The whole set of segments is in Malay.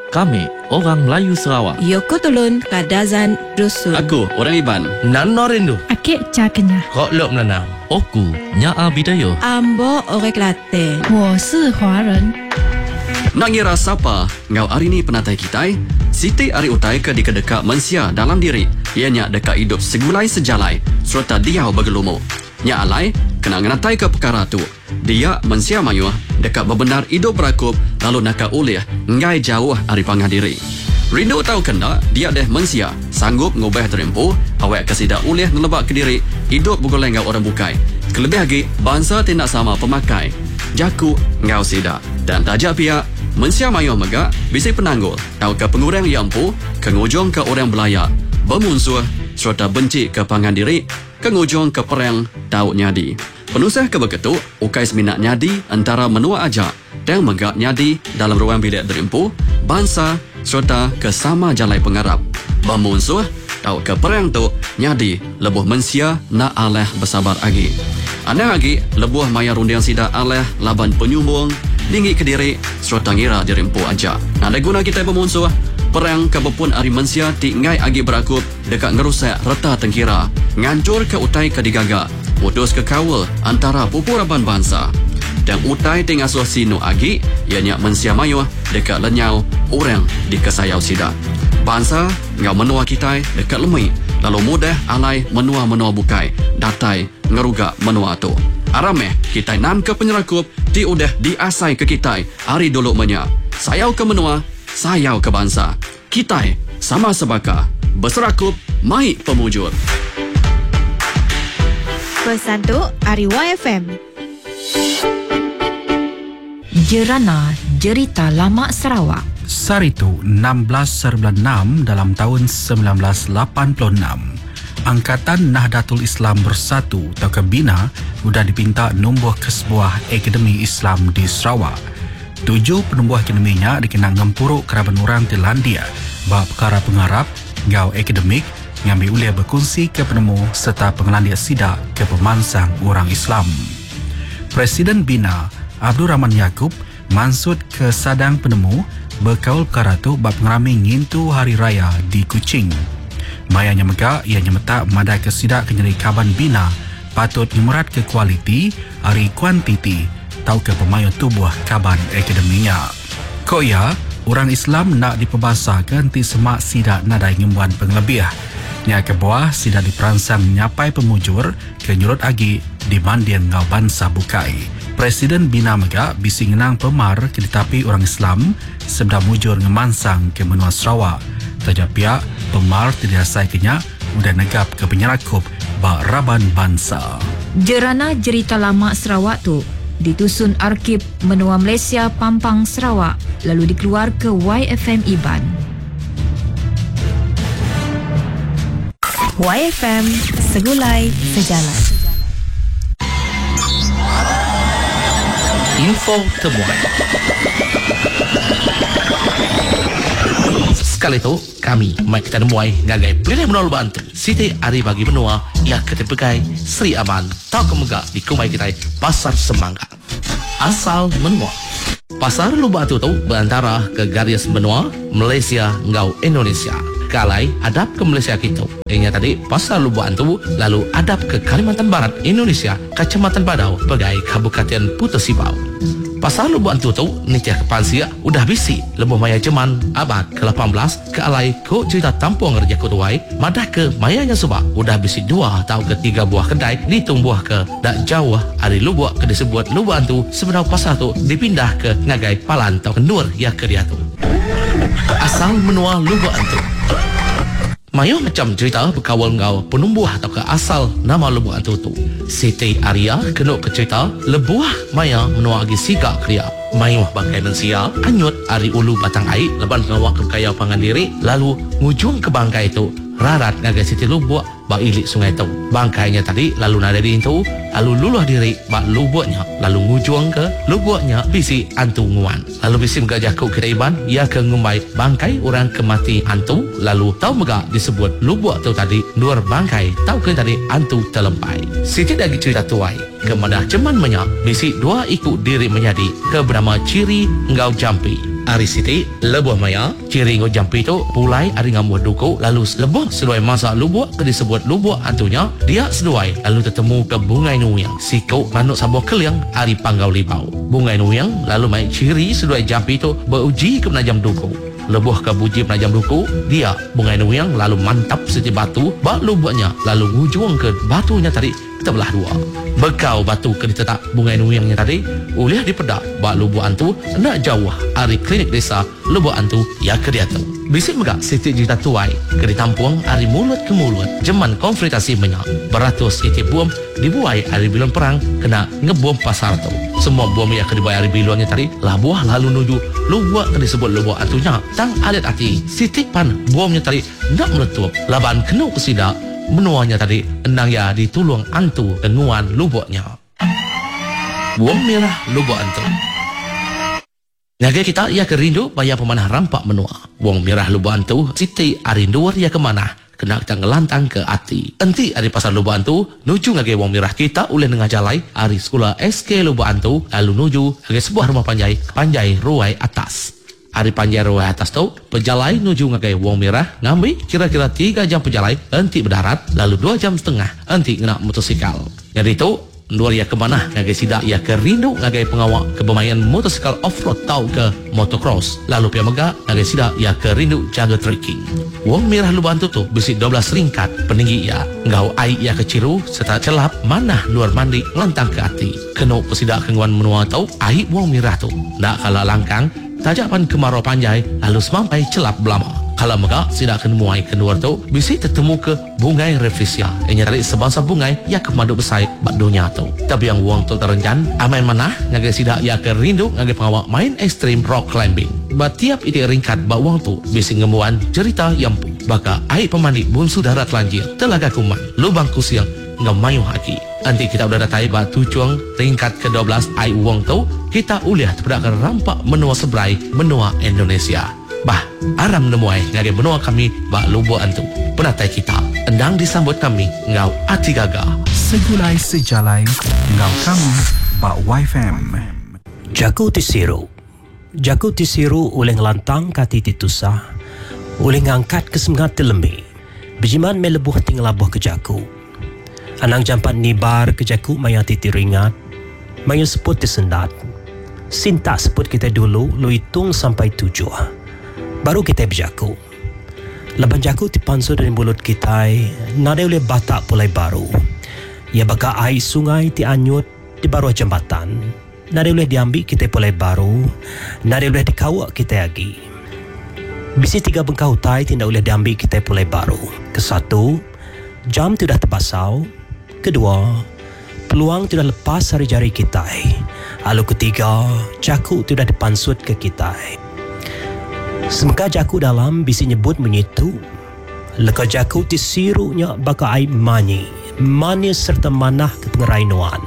Kami orang Melayu Sarawak. Yoko Tolon Kadazan Dusun. Aku orang Iban. Nano Rindu. Akik Cakenya. Kok Lok Nanau. Oku Nyaa Bidayo. Ambo Orang Kelantan. 我是华人。 Nak ngira siapa ngau hari ni penatai kita? Siti ari utai ke dekat mensia dalam diri. Ianya dekat hidup segulai sejalai serta dia bergelumu. Nya alai kena ngenatai ke perkara tu. Dia mensia mayuh dekat bebenar hidup berakup lalu nakak ulih ngai jauh dari panggah diri. Rindu tahu kena dia deh mensia sanggup ngubah terempu awak kesidak ulih nelebak ke diri hidup bugolai ngau orang bukai. Kelebih lagi bangsa tindak sama pemakai. Jaku ngau sida dan tajak pihak mensia mayuh megak bisi penanggul tahu ke pengurang yang empu kengujung ke orang belayak bermusuh serta benci ke pangan diri kengujung ke perang tahu nyadi. Penusah ke begitu, ukai seminat nyadi antara menua aja dan megak nyadi dalam ruang bilik derimpu, bangsa serta kesama jalai pengarap. Bermusuh, tahu ke perang tu nyadi lebuh mensia nak aleh bersabar lagi. Anda lagi lebuh maya rundiang sida aleh laban penyumbung, tinggi ke diri serta ngira derimpu aja. Ada guna kita bermusuh, perang kebepun ari mensia ti ngai agi berakup dekat ngerusak reta tengkira, ngancur ke utai ke digagak. Putus ke kawal antara pupuraban bangsa. Dan utai tengah sino agi, ianya mensia mayuh dekat lenyau orang di kesayau sida. Bangsa ngau menua kita dekat lemai, lalu mudah alai menua-menua bukai, datai ngerugak menua tu. Arameh kita nan ke penyerakup, ti udah diasai ke kita, hari dulu menya. Sayau ke menua, sayau ke bangsa. Kita sama sebaka, berserakup, mai pemujur. Pesan tu Ari YFM. Jerana Jerita Lama Sarawak. Saritu 16/6 dalam tahun 1986. Angkatan Nahdlatul Islam Bersatu atau Kebina sudah dipinta numbuh ke sebuah akademi Islam di Sarawak. 7 penumbuh akademinya dikenang ngempuruk keraban orang di Landia bab perkara pengarap, gau akademik, ngambil uliah berkongsi ke penemu serta pengelandia sidak ke pemansang orang Islam. Presiden Bina Abdul Rahman Yaakob mansut ke sadang penemu berkaul perkara tu bab pengerami ngintu hari raya di Kuching. Mayanya megak ianya metak madai ke sidak kenyeri kaban Bina patut dimurat ke kualiti hari kuantiti tau ke pemayu tubuh kaban akademinya. Koya orang Islam nak diperbasakan ti semak sidak nadai ngembuan penglebih. Nya ke bawah sida diperansang nyapai pemujur ke nyurut agi di mandian ngau bangsa bukai. Presiden Bina Megak bisi ngenang pemar ke ditapi orang Islam sebda mujur ngemansang ke menua Sarawak. Tajak pihak pemar tidak asai kenya udah negap ke penyerakup bak raban bangsa. Jerana Jerita Lama Sarawak tu ditusun Arkib Menua Malaysia Pampang Sarawak lalu dikeluar ke YFM Iban. YFM Segulai Sejalan. Info temuan. Sekali tu kami mai kita nemuai ngagai pilih menol bantu Siti Ari bagi menua ia ketepegai Sri Aman tau kemegak di kumai kita Pasar Semangga. Asal menua Pasar Lubak tu berantara ke garis benua Malaysia ngau Indonesia. Kalai hadap ke Malaysia kita. Ianya tadi Pasar Lubak tu lalu hadap ke Kalimantan Barat Indonesia, Kecamatan Badau, Pegai, Kabupaten Putus Sibau. Pasar Lubak tu nikah kepansia udah bisi lebuh maya jeman abad ke-18 ke alai ko cerita tampung kerja kutuai madah ke mayanya subak udah bisi 2 atau ke 3 buah kedai ditumbuh ke dak jauh dari Lubak ke disebut Lubak tu sebenarnya pasar tu dipindah ke ngagai Palan atau kendur ya ke dia tu. Asal menua Lubak tu Mayo macam cerita berkawal ngau penumbuh atau ke asal nama Lubak tu. Siti Arya kena ke cerita lebuah maya menua agi sigak kriya. Mayo bangkai mensia anyut ari ulu batang air leban ngawak ke kaya pangan diri lalu ngujung ke bangkai itu rarat ngagai Siti Lubak bak ilik sungai tu. Bangkainya tadi lalu nada di itu lalu luluh diri bak lubuknya lalu ngujung ke lubuknya bisi antu nguan. Lalu bisi megajah ku kita iban ia ke ngumbai bangkai orang kemati antu lalu tau megak disebut lubuk tu tadi luar bangkai tau ke tadi antu terlempai. Siti lagi cerita tuai kemadah ceman menyak bisi 2 ikut diri menjadi ke bernama Ciri Ngau Jampi. Ari Siti lebuh maya ciri ngo jampi tu pulai ari ngamuh duku lalu lebuh seluai masa lubuk ke disebut lubuk antunya dia seluai lalu ketemu ke bungai nuyang sikau manuk sabuh keliang ari panggau libau bungai nuyang lalu mai ciri seluai jampi tu beruji ke penajam duku lebuh ke buji penajam duku dia bungai nuyang lalu mantap seti batu bak lubuknya lalu ngujung ke batunya tadi terbelah dua bekau batu ke ditetak bungai nuyangnya tadi ulih dipedak bak lubuk antu nak jauh ari klinik desa lubuk antu ya ke dia tu bisik megak siti juta tuai ke ditampung ari mulut ke mulut jeman konfrontasi menyak beratus siti bom dibuai ari bilon perang kena ngebom pasar tu semua bom yang ke dibuai ari bilonnya tadi labuah lalu nuju lubuk ke disebut lubuk antunya tang adat hati siti pan bomnya tadi nak meletup laban kena kesidak menuanya tadi endang ya ditulung antu kenuan lubuknya buang merah lubuk antu Nyaga kita ia kerindu baya pemanah rampak menua buang merah lubuk antu siti arinduar ia kemana kena kita ngelantang ke hati enti ari pasar lubuk antu nuju ngage buang merah kita uleh nengah jalai ari sekolah SK lubuk antu lalu nuju ngage sebuah rumah panjai ruai atas Hari panjai ruai atas tu, pejalai nuju ngagai wong merah, ngambil kira-kira 3 jam pejalai, enti berdarat, lalu 2 jam setengah, enti kena motosikal. Jadi tu, luar ia ke mana, ngagai sidak ia ke rindu ngagai pengawak ke bermain motosikal off-road tau ke motocross. Lalu pia megak, ngagai sidak ia ke rindu jaga trekking. Wong merah lubuk antu tu, besi 12 ringkat, peninggi ia, ngau ai ia keciru, serta celap, mana luar mandi, lantang ke hati. Kena kesidak kenguan menua tau, ai wong merah tu. Nak kalah langkang, tajapan kemarau panjai lalu semampai celap belama. Kalau megak sidak kena muai keluar tu bisi tertemu ke bungai reflesia yang nyari sebangsa bungai yang kemadu besar bak dunia tu. Tapi yang wang tu terencan amain mana ngagai sidak ia ke rindu ngagai pengawak main ekstrim rock climbing. Batiap ide ringkat bak wang tu bisi ngemuan cerita yang pu baka air pemandi bunsu darat lanjir telaga kuman lubang kusiang ngemayu haki. Nanti kita udah datai batu cuang tingkat ke-12 ai wong tu kita uliah terpedak rampak menua sebrai menua Indonesia. Bah, aram nemuai ngagai menua kami bak lubuk antu. Penatai kita endang disambut kami ngau ati gaga. Segulai sejalai ngau kamu bak YFM. Jaku tisiru oleh ngelantang kati titusah oleh ngangkat kesemangat telembi bijiman melebuh tinglabuh ke jaku. Anang jampat nibar ke jaku maya titi ringat maya seput disendat sinta seput kita dulu lu hitung sampai 7 baru kita berjaku laban jaku dipansu dari mulut kita nada oleh batak pulai baru ia baka air sungai ti anyut di baru jambatan nada oleh diambil kita pulai baru nada oleh dikawak kita lagi bisi 3 bengkau tai tidak boleh diambil kita pulai baru ke-1 jam tidak terbasau kedua, peluang tidak lepas dari jari kita. Lalu ketiga, jaku tidak dipansut ke kita. Semeka jaku dalam bisi nyebut menyitu. Leka jaku disirunya baka aib mani serta manah ke pengerainuan.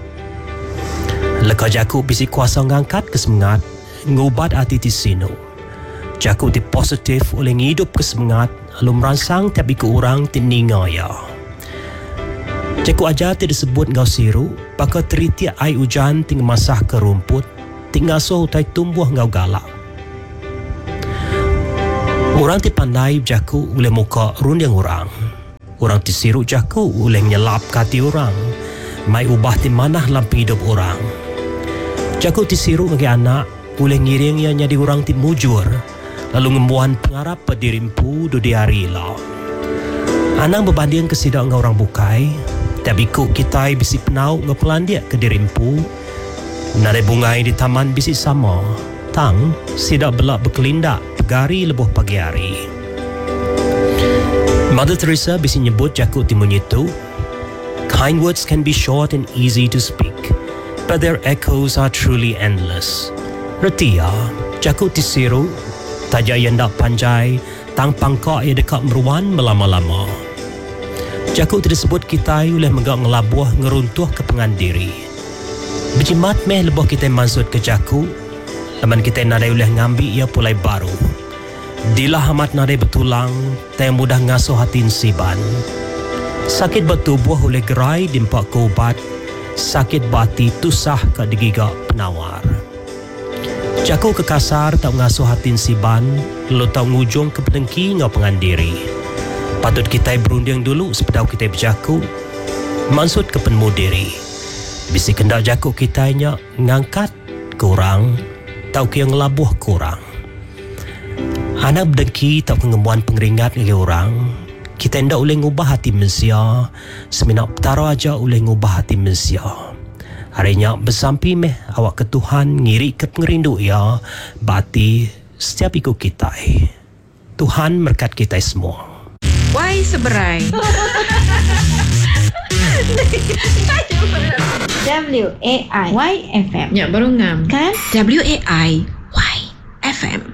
Leka jaku bisi kuasa ngangkat kesemangat, ngubat hati disinu. Jaku di positif oleh hidup kesemangat, lalu merangsang tapi ke orang tiningaya. Jaku aja tidak disebut ngau siru, baka teritiak air hujan tinggal masah ke rumput, tinggal so hutai tumbuh ngau galak. Orang dipandai jaku oleh muka runding orang. Orang disiru jaku oleh nyelap kati orang, mai ubah di manah lampi hidup orang. Jaku disiru bagi anak oleh ngiring yang jadi orang timujur, lalu ngembuan pengarap pedirimpu do diari lah. Anang berbanding kesidak ngau orang bukai, tapi kok kita bisi penau ngepelandiak ke dirimpu nare bungai di taman bisi sama tang sidak belak berkelindak pegari lebuh pagi hari. Mother Teresa bisi nyebut jaku timunyitu kind words can be short and easy to speak but their echoes are truly endless. Reti ya jaku tisiru taja yendak panjai tang pangkak ia dekat meruan melama-lama. Jaku tersebut kita oleh megak ngelabuh ngeruntuh ke pengandiri. Berjimat meh lebuh kita maksud ke jaku, laman kita nadai oleh ngambil ia pulai baru. Dilah amat nadai betulang, tak mudah ngasuh hati siban. Sakit bertubuh oleh gerai dimpak ke ubat, sakit bati tusah ke digigak penawar. Jaku kekasar tak ngasuh hatin siban, lo tak ngujung ke pedengki ngau pengandiri. Patut kita berunding dulu sepedau kita berjaku, maksud ke penmu diri. Bisi kendak jaku kitanya ngangkat kurang, tau ke yang labuh kurang. Anak berdengki tau kengemuan pengeringat nge orang, kita ndak boleh ngubah hati manusia, seminak petara aja boleh ngubah hati manusia. Harinya bersampi meh awak ke Tuhan ngiri ke pengerindu ya, bati setiap ikut kita. Tuhan berkat kita semua. Why seberai? WAI YFM. Ya, baru ngam. Kan? WAI YFM.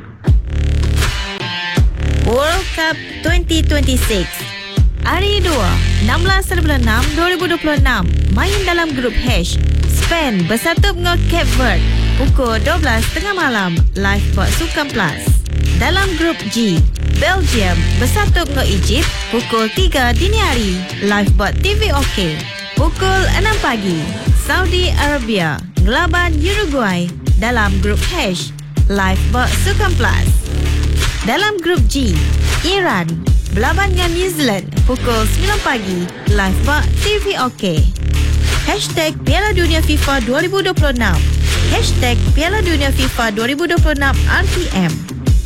World Cup 2026. Hari 2, 16/6/2026. Main dalam grup H. Spain bersatu dengan Cape Verde pukul 12.30 malam. Live buat Sukan Plus. Dalam grup G, Belgium bersatu dengan Egypt pukul 3 dini hari. Live buat TV OK. Pukul 6 pagi, Saudi Arabia ngelaban Uruguay dalam grup H. Live buat Sukan Plus. Dalam grup G, Iran berlaban dengan New Zealand pukul 9 pagi. Live buat TV OK. Hashtag Piala Dunia FIFA 2026. Hashtag Piala Dunia FIFA 2026 RTM.